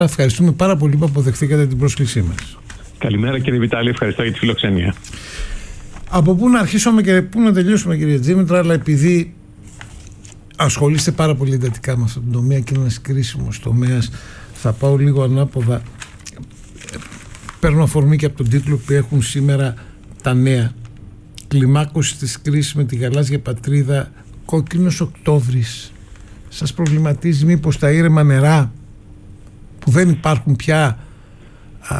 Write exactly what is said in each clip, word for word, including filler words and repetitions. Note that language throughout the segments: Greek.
Ευχαριστούμε πάρα πολύ που αποδεχτήκατε την πρόσκλησή μας. Καλημέρα κύριε Βιτάλη, ευχαριστώ για τη φιλοξενία. Από πού να αρχίσουμε και πού να τελειώσουμε κύριε Τζίμητρα, αλλά επειδή ασχολείστε πάρα πολύ εντατικά με αυτόν τον τομέα και είναι ένας κρίσιμος τομέας, θα πάω λίγο ανάποδα. Παίρνω αφορμή και από τον τίτλο που έχουν σήμερα τα νέα. Κλιμάκωση της κρίσης με τη γαλάζια πατρίδα, κόκκινος Οκτώβρης. Σας προβληματίζει μήπως τα ήρεμα νερά που δεν υπάρχουν πια α,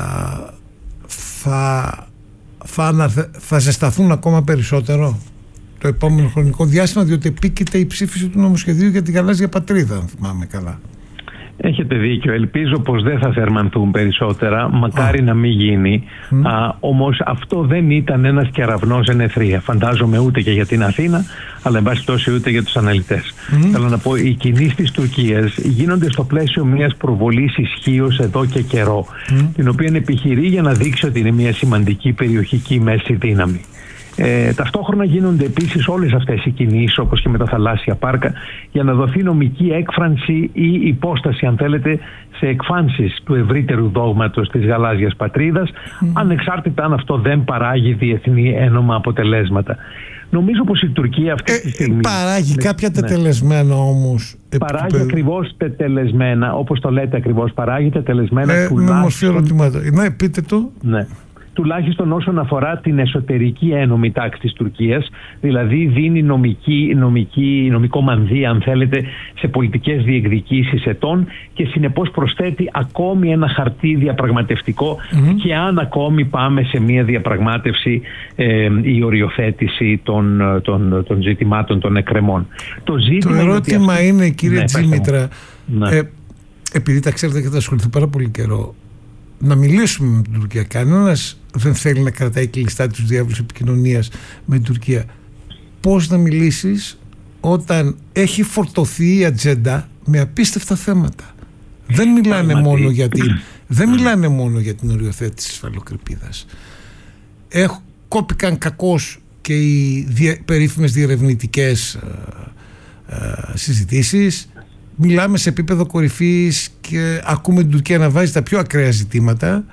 θα, θα, αναρθε, θα ζεσταθούν ακόμα περισσότερο το επόμενο χρονικό διάστημα, διότι επίκειται η ψήφιση του νομοσχεδίου για τη γαλάζια πατρίδα, αν θυμάμαι καλά. Έχετε δίκιο. Ελπίζω πως δεν θα θερμανθούν περισσότερα. Μακάρι oh. να μην γίνει. Mm. Α, όμως αυτό δεν ήταν ένας κεραυνός εν αιθρία. Φαντάζομαι ούτε και για την Αθήνα, αλλά εν πάση πτώση ούτε για τους αναλυτές. Mm. Θέλω να πω, οι κινήσεις της Τουρκίας γίνονται στο πλαίσιο μιας προβολής ισχύως εδώ και καιρό, mm. την οποία επιχειρεί για να δείξει ότι είναι μια σημαντική περιοχική μέση δύναμη. Ε, ταυτόχρονα γίνονται επίσης όλες αυτές οι κινήσεις, όπως και με τα θαλάσσια πάρκα, για να δοθεί νομική έκφρανση ή υπόσταση, αν θέλετε, σε εκφάνσεις του ευρύτερου δόγματος της γαλάζιας πατρίδας, mm. ανεξάρτητα αν αυτό δεν παράγει διεθνή ένομα αποτελέσματα. Νομίζω πως η Τουρκία αυτή τη στιγμή... Ε, παράγει ναι, κάποια ναι. τετελεσμένα όμως. Παράγει επίπεδο. ακριβώς τετελεσμένα, όπως το λέτε ακριβώς, παράγει τετελεσμένα ε, τουλάχιστον... Με μορφή ερωτημάτων. Ναι, πείτε το. Ναι. Τουλάχιστον όσον αφορά την εσωτερική ένομη τάξη της Τουρκίας, δηλαδή δίνει νομική, νομική, νομικό μανδύα, αν θέλετε, σε πολιτικές διεκδικήσεις ετών και συνεπώς προσθέτει ακόμη ένα χαρτί διαπραγματευτικό mm-hmm. και αν ακόμη πάμε σε μια διαπραγμάτευση ε, η οριοθέτηση των, των, των ζητημάτων των εκκρεμών. Το, το ερώτημα είναι, είναι κύριε ναι, Τζίμητρα, ναι. ε, επειδή τα ξέρετε και θα ασχοληθεί πάρα πολύ καιρό, να μιλήσουμε με την Τουρκία. Κανένας δεν θέλει να κρατάει κλειστά τους διάβλους επικοινωνίας με την Τουρκία. Πώς να μιλήσεις όταν έχει φορτωθεί η ατζέντα με απίστευτα θέματα. Δεν μιλάνε, μόνο για, την, δεν μιλάνε μόνο για την οριοθέτηση της υφαλοκρηπίδας. Έχ, κόπηκαν κακώς και οι διε, περίφημες διερευνητικές ε, ε, συζητήσεις. Μιλάμε σε επίπεδο κορυφής και ακούμε την Τουρκία να βάζει τα πιο ακραία ζητήματα.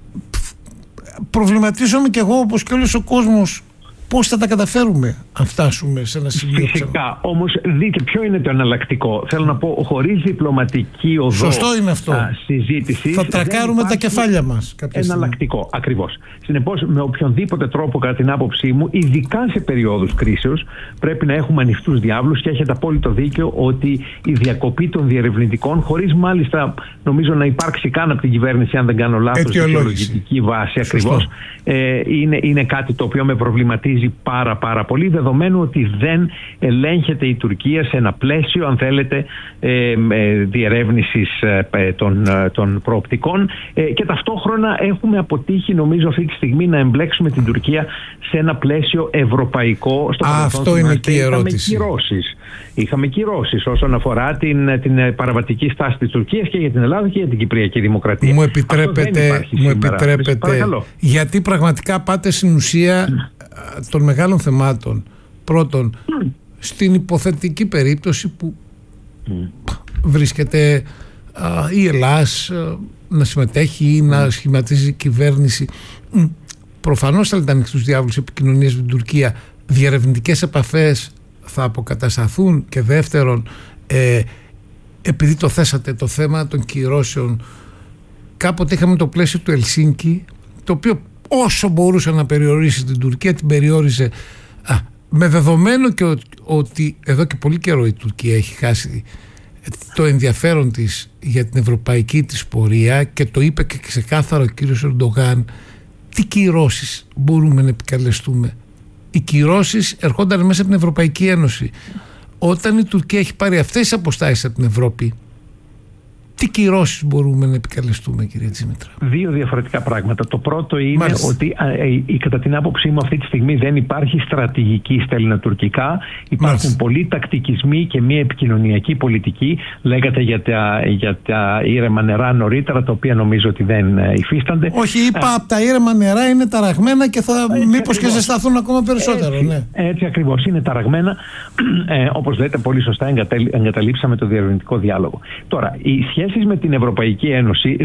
Προβληματίζομαι κι εγώ, όπως και όλος ο κόσμος, πώς θα τα καταφέρουμε αν φτάσουμε σε ένα σημείο. Φυσικά, όμως δείτε ποιο είναι το εναλλακτικό. Θέλω να πω, χωρίς διπλωματική οδό. Σωστό είναι αυτό. Συζήτηση. Θα τρακάρουμε τα κεφάλια μας. Εναλλακτικό, ακριβώς. Συνεπώς, με οποιονδήποτε τρόπο, κατά την άποψή μου, ειδικά σε περιόδους κρίσεως, πρέπει να έχουμε ανοιχτούς διάβλους και έχετε απόλυτο δίκιο ότι η διακοπή των διερευνητικών, χωρίς μάλιστα νομίζω να υπάρξει καν από την κυβέρνηση, αν δεν κάνω λάθος, δικαιολογητική βάση ακριβώς, ε, είναι, είναι κάτι το οποίο με προβληματίζει πάρα πάρα πολύ, δεδομένου ότι δεν ελέγχεται η Τουρκία σε ένα πλαίσιο, αν θέλετε, ε, ε, διερεύνησης ε, των, των προοπτικών ε, και ταυτόχρονα έχουμε αποτύχει, νομίζω, αυτή τη στιγμή να εμπλέξουμε την Τουρκία σε ένα πλαίσιο ευρωπαϊκό. Στο Α, αυτό είναι και η ερώτηση. Είχαμε κυρώσεις. Είχαμε κυρώσεις όσον αφορά την, την παραβατική στάση της Τουρκίας και για την Ελλάδα και για την Κυπριακή Δημοκρατία. Μου επιτρέπετε, μου επιτρέπετε γιατί πραγματικά πάτε στην ουσία mm. των μεγάλων θεμάτων. Πρώτον, mm. στην υποθετική περίπτωση που mm. βρίσκεται α, η Ελλάς α, να συμμετέχει ή mm. να σχηματίζει κυβέρνηση, mm. προφανώς θα ήταν ανοιχτούς διάβλους επικοινωνίας με την Τουρκία. Διερευνητικές επαφές θα αποκατασταθούν. Και δεύτερον, ε, επειδή το θέσατε το θέμα των κυρώσεων, κάποτε είχαμε το πλαίσιο του Ελσίνκι, το οποίο όσο μπορούσε να περιορίσει την Τουρκία την περιόριζε, α, με δεδομένο και ότι, ότι εδώ και πολύ καιρό η Τουρκία έχει χάσει το ενδιαφέρον της για την ευρωπαϊκή της πορεία και το είπε και ξεκάθαρα ο κύριος Ερντογάν. Τι κυρώσεις μπορούμε να επικαλεστούμε? Οι κυρώσεις ερχόνταν μέσα από την Ευρωπαϊκή Ένωση. Όταν η Τουρκία έχει πάρει αυτές τις αποστάσεις από την Ευρώπη, τι κυρώσεις μπορούμε να επικαλεστούμε, κύριε Τζίμητρα? Δύο διαφορετικά πράγματα. Το πρώτο είναι Μάλιστα. ότι ε, ε, κατά την άποψή μου αυτή τη στιγμή δεν υπάρχει στρατηγική στα ελληνοτουρκικά. Υπάρχουν Μάλιστα. πολλοί τακτικισμοί και μια επικοινωνιακή πολιτική. Λέγατε για τα, για τα ήρεμα νερά νωρίτερα, τα οποία νομίζω ότι δεν υφίστανται. Όχι, είπα, από τα ήρεμα νερά είναι ταραγμένα και θα μήπως και ζεσταθούν ακόμα περισσότερο. Έτσι, ναι. έτσι ακριβώς, είναι ταραγμένα. Ε, όπως λέτε πολύ σωστά, εγκαταλείψαμε το διερευνητικό διάλογο. Τώρα, η σχέσεις με την Ευρωπαϊκή Ένωση